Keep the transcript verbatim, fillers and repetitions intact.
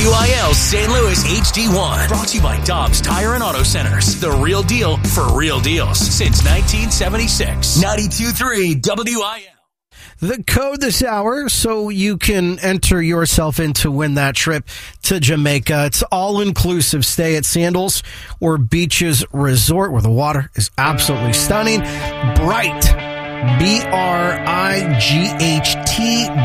W I L Saint Louis H D one. Brought to you by Dobbs Tire and Auto Centers. The real deal for real deals since nineteen seventy-six. ninety-two point three W I L. The code this hour so you can enter yourself in to win that trip to Jamaica. It's all-inclusive stay at Sandals or Beaches Resort, where the water is absolutely stunning. Bright, B R I G H T